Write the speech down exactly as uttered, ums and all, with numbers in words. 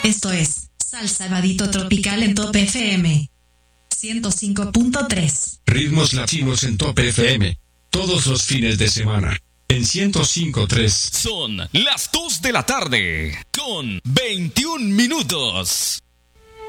Esto es Salsa Vadito Tropical en Top F M ciento cinco punto tres. Ritmos latinos en Top F M. Todos los fines de semana. En ciento cinco punto tres. Son las dos de la tarde con veintiún minutos.